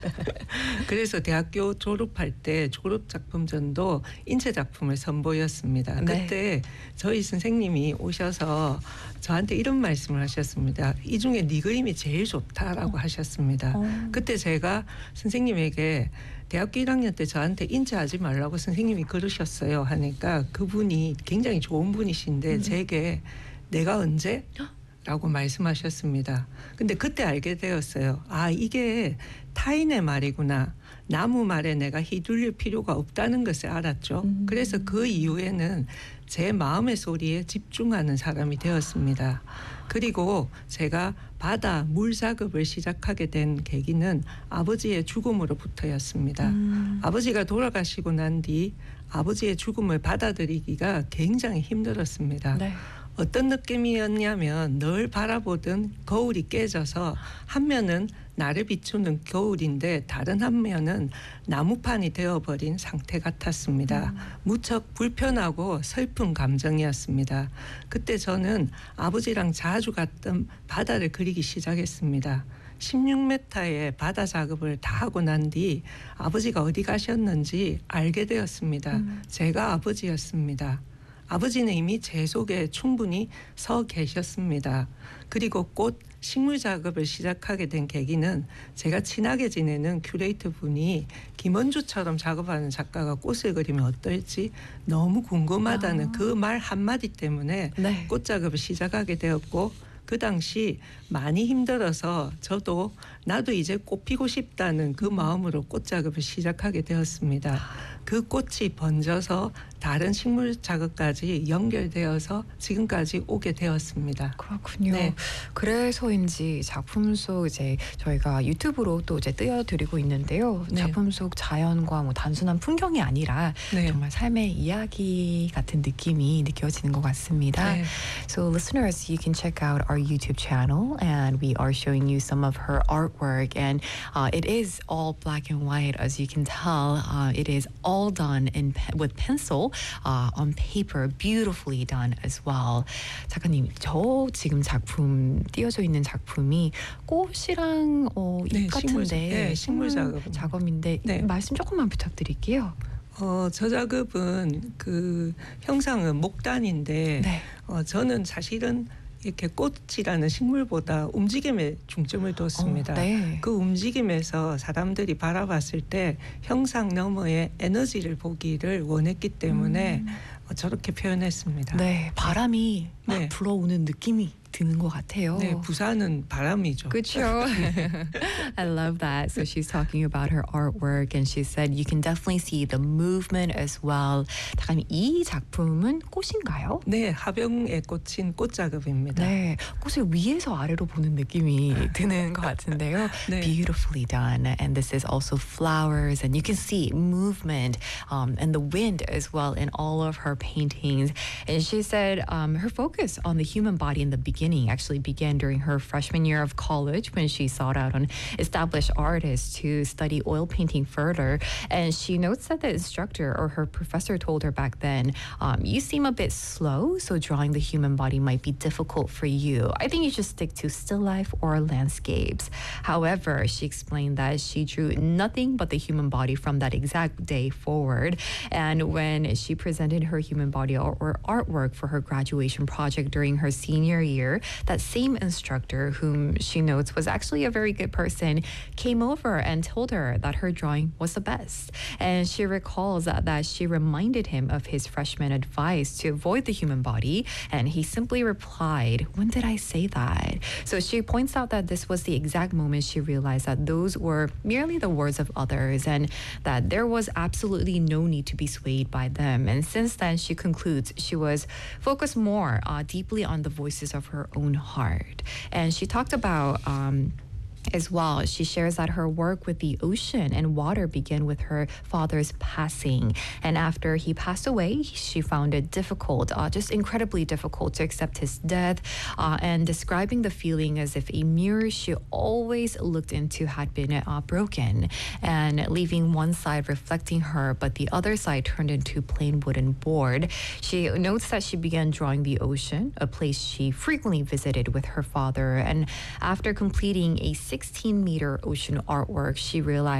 그래서 대학교 졸업할 때 졸업 작품전도 인체 작품을 선보였습니다. 네. 그때 저희 선생님이 오셔서 저한테 이런 말씀을 하셨습니다. 이 중에 네 그림이 제일 좋다라고 하셨습니다. 그때 제가 선생님에게 대학교 1학년 때 저한테 인체하지 말라고 선생님이 그러셨어요 하니까 그분이 굉장히 좋은 분이신데 제게 내가 언제? 라고 말씀하셨습니다. 근데 그때 알게 되었어요. 아, 이게 타인의 말이구나. 나무 말에 내가 휘둘릴 필요가 없다는 것을 알았죠. 그래서 그 이후에는 제 마음의 소리에 집중하는 사람이 되었습니다. 그리고 제가 바다 물 작업을 시작하게 된 계기는 아버지의 죽음으로부터였습니다. 아버지가 돌아가시고 난 뒤 아버지의 죽음을 받아들이기가 굉장히 힘들었습니다. 네. 어떤 느낌이었냐면 늘 바라보던 거울이 깨져서 한 면은 나를 비추는 거울인데 다른 한 면은 나무판이 되어버린 상태 같았습니다. 무척 불편하고 슬픈 감정이었습니다. 그때 저는 아버지랑 자주 갔던 바다를 그리기 시작했습니다. 16m의 바다 작업을 다 하고 난 뒤 아버지가 어디 가셨는지 알게 되었습니다. 제가 아버지였습니다. 아버지는 이미 제 속에 충분히 서 계셨습니다. 그리고 꽃 식물 작업을 시작하게 된 계기는 제가 친하게 지내는 큐레이터 분이 김원주처럼 작업하는 작가가 꽃을 그리면 어떨지 너무 궁금하다는 그 말 한마디 때문에 네. 꽃 작업을 시작하게 되었고 그 당시 많이 힘들어서 저도 나도 이제 꽃 피고 싶다는 그 마음으로 꽃 작업을 시작하게 되었습니다. 그 꽃이 번져서 다른 식물 작업까지 연결되어서 지금까지 오게 되었습니다. 그렇군요. 네. 그래서인지 작품 속 이제 저희가 유튜브로 또 이제 띄워드리고 있는데요. 네. 작품 속 자연과 뭐 단순한 풍경이 아니라 네. 정말 삶의 이야기 같은 느낌이 느껴지는 것 같습니다. 네. So listeners, you can check out our YouTube channel and we are showing you some of her artwork and it is all black and white as you can tell. It is all done with pencil on paper, beautifully done as well. 작가님, 저 지금 작품 띄어져 있는 작품이 꽃이랑 네, 잎 같은데 식물 작업. 작업인데 네. 말씀 조금만 부탁드릴게요. 저 작업은 그 형상은 목단인데 네. 저는 사실은 이렇게 꽃이라는 식물보다 움직임에 중점을 뒀습니다. 네. 그 움직임에서 사람들이 바라봤을 때 형상 너머의 에너지를 보기를 원했기 때문에 저렇게 표현했습니다. 네, 바람이 막 네. 불어오는 느낌이 드는 것 같아요. 네, 부산은 바람이죠. 그렇죠. I love that. So she's talking about her artwork and she said you can definitely see the movement as well. 잠깐 이 작품은 꽃인가요? 네, 하병에 꽂힌 꽃 작업입니다. 네, 꽃을 위에서 아래로 보는 느낌이 드는 것 같은데요. 네. Beautifully done. And this is also flowers and you can see movement and the wind as well in all of her paintings. And she said her focus on the human body in the beginning actually began during her freshman year of college when she sought out an established artist to study oil painting further. And she notes that the instructor or her professor told her back then, you seem a bit slow, so drawing the human body might be difficult for you. I think you should stick to still life or landscapes. However, she explained that she drew nothing but the human body from that exact day forward. And when she presented her human body or artwork for her graduation project during her senior year, that same instructor, whom she notes was actually a very good person, came over and told her that her drawing was the best. And she recalls that she reminded him of his freshman advice to avoid the human body, and he simply replied, "When did I say that?" So she points out that this was the exact moment she realized that those were merely the words of others and that there was absolutely no need to be swayed by them. And since then, she concludes she was focused more deeply on the voices of her own heart. And she talked about as well, she shares that her work with the ocean and water began with her father's passing. And after he passed away, she found it difficult, just incredibly difficult to accept his death, and describing the feeling as if a mirror she always looked into had been broken, and leaving one side reflecting her, but the other side turned into plain wooden board. She notes that she began drawing the ocean, a place she frequently visited with her father, and after completing a 16-meter ocean artwork, she realized